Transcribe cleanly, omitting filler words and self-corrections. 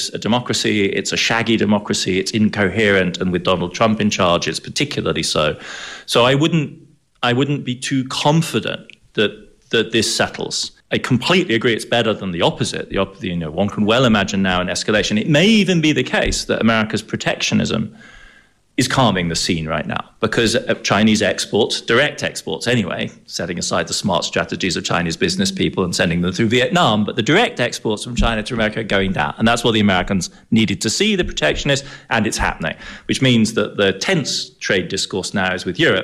is a democracy. It's a shaggy democracy. It's incoherent, and with Donald Trump in charge, it's particularly so. So I wouldn't be too confident that this settles. I completely agree it's better than the opposite. One can well imagine now an escalation. It may even be the case that America's protectionism is calming the scene right now because Chinese exports, direct exports anyway, setting aside the smart strategies of Chinese business people and sending them through Vietnam, but the direct exports from China to America are going down. And that's what the Americans needed to see, the protectionists, and it's happening, which means that the tense trade discourse now is with Europe.